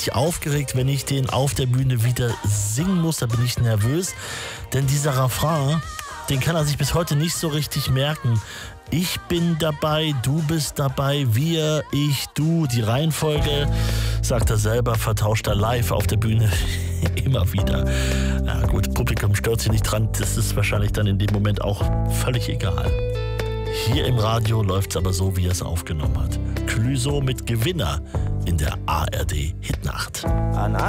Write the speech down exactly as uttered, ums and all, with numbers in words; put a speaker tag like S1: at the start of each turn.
S1: richtig aufgeregt, wenn ich den auf der Bühne wieder singen muss. Da bin ich nervös, denn dieser Refrain, den kann er sich bis heute nicht so richtig merken. Ich bin dabei, du bist dabei, wir, ich, du. Die Reihenfolge, sagt er selber, vertauscht er live auf der Bühne immer wieder. Ja gut, Publikum stört sich nicht dran, das ist wahrscheinlich dann in dem Moment auch völlig egal. Hier im Radio läuft es aber so, wie er es aufgenommen hat. Clouseau mit Gewinner in der A R D Hitnacht.
S2: An